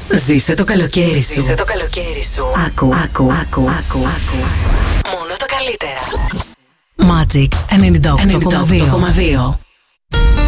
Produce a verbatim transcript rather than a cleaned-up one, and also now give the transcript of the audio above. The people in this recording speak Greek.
Ζήσε το καλοκαίρι σου. Ζήσε το καλοκαίρι σου. Άκου, άκου, άκου, άκου, άκου. Μόνο τα καλύτερα. Magic ενενήντα οκτώ κόμμα δύο.